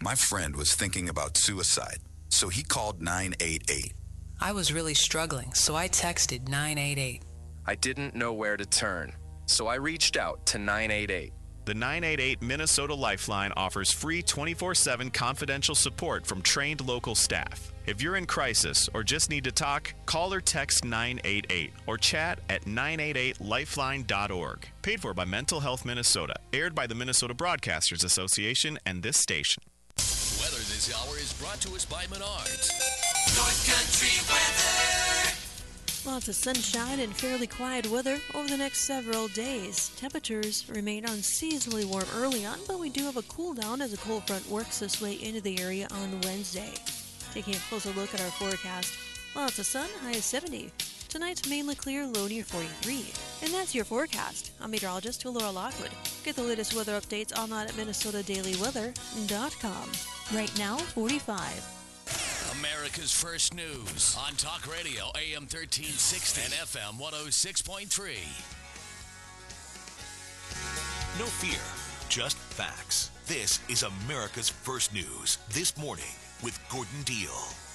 My friend was thinking about suicide, so he called 988. I was really struggling, so I texted 988. I didn't know where to turn, so I reached out to 988. The 988 Minnesota Lifeline offers free 24/7 confidential support from trained local staff. If you're in crisis or just need to talk, call or text 988 or chat at 988lifeline.org. Paid for by Mental Health Minnesota. Aired by the Minnesota Broadcasters Association and this station. Weather this hour is brought to us by Menards. North Country weather. Lots of sunshine and fairly quiet weather over the next several days. Temperatures remain unseasonably warm early on, but we do have a cool down as a cold front works its way into the area on Wednesday. Taking a closer look at our forecast, lots of sun, high of 70. Tonight's mainly clear, low near 43. And that's your forecast. I'm meteorologist Laura Lockwood. Get the latest weather updates online at MinnesotaDailyWeather.com. Right now, 45. America's First News on Talk Radio, AM 1360 and FM 106.3. No fear, just facts. This is America's First News This Morning with Gordon Deal.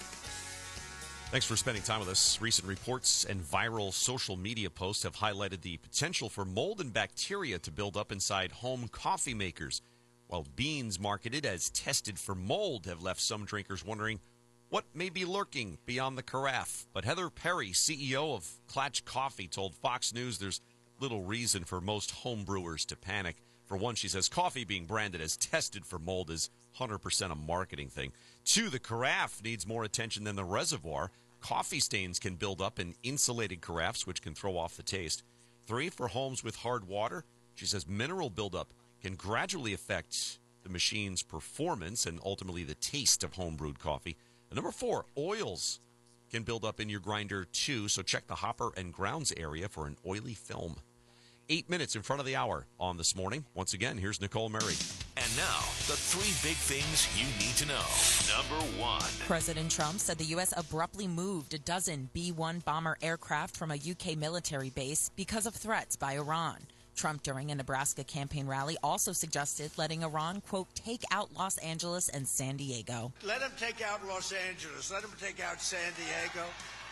Thanks for spending time with us. Recent reports and viral social media posts have highlighted the potential for mold and bacteria to build up inside home coffee makers, while beans marketed as tested for mold have left some drinkers wondering what may be lurking beyond the carafe. But Heather Perry, CEO of Klatch Coffee, told Fox News there's little reason for most home brewers to panic. For one, she says coffee being branded as tested for mold is 100% a marketing thing. Two, the carafe needs more attention than the reservoir. Coffee stains can build up in insulated carafes, which can throw off the taste. Three, for homes with hard water, she says mineral buildup can gradually affect the machine's performance and ultimately the taste of home-brewed coffee. And number four, oils can build up in your grinder too, so check the hopper and grounds area for an oily film. 8 minutes in front of the hour on This Morning. Once again, here's Nicole Murray. And now, the three big things you need to know. Number one. President Trump said the U.S. abruptly moved a dozen B-1 bomber aircraft from a U.K. military base because of threats by Iran. Trump, during a Nebraska campaign rally, also suggested letting Iran, quote, take out Los Angeles and San Diego. Let them take out Los Angeles. Let them take out San Diego.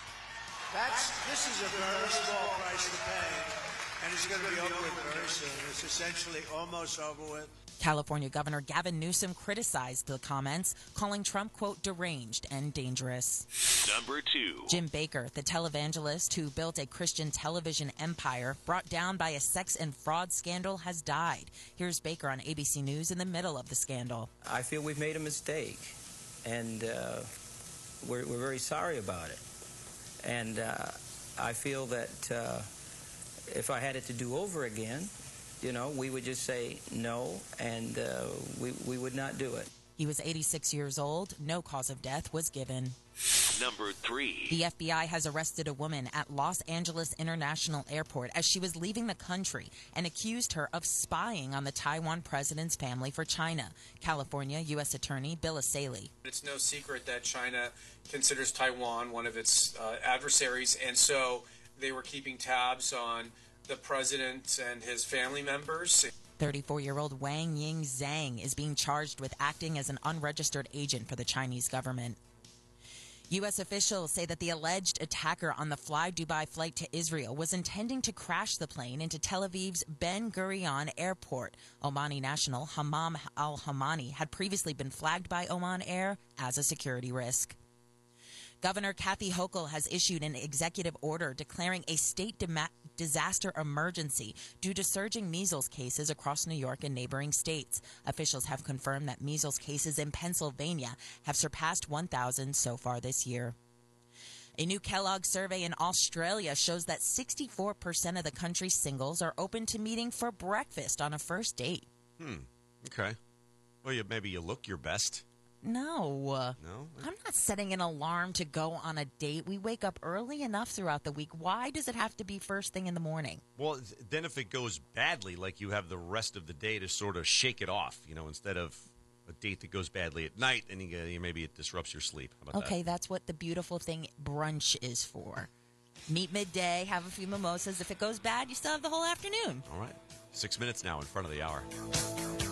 This is a very small price to pay, and it's going to be over with very soon. It's essentially almost over with. California Governor Gavin Newsom criticized the comments, calling Trump, quote, deranged and dangerous. Number two. Jim Baker, the televangelist who built a Christian television empire, brought down by a sex and fraud scandal, has died. Here's Baker on ABC News in the middle of the scandal. I feel we've made a mistake, and we're very sorry about it. And I feel that if I had it to do over again, you know, we would just say no, and we would not do it. He was 86 years old. No cause of death was given. Number three. The FBI has arrested a woman at Los Angeles International Airport as she was leaving the country and accused her of spying on the Taiwan president's family for China. California U.S. Attorney Bill Asaley. It's no secret that China considers Taiwan one of its adversaries, and so they were keeping tabs on the president and his family members. 34-year-old Wang Ying Zhang is being charged with acting as an unregistered agent for the Chinese government. U.S. officials say that the alleged attacker on the Fly Dubai flight to Israel was intending to crash the plane into Tel Aviv's Ben Gurion Airport. Omani national Hammam al-Hamani had previously been flagged by Oman Air as a security risk. Governor Kathy Hochul has issued an executive order declaring a state disaster emergency due to surging measles cases across New York and neighboring states. Officials have confirmed that measles cases in Pennsylvania have surpassed 1,000 so far this year. A new Kellogg survey in Australia shows that 64% of the country's singles are open to meeting for breakfast on a first date. Okay. Well, maybe you look your best. No. No? I'm not setting an alarm to go on a date. We wake up early enough throughout the week. Why does it have to be first thing in the morning? Well, then if it goes badly, like you have the rest of the day to sort of shake it off, you know, instead of a date that goes badly at night and maybe it disrupts your sleep. How about that? That's what the beautiful thing brunch is for. Meet midday, have a few mimosas. If it goes bad, you still have the whole afternoon. All right. 6 minutes now in front of the hour.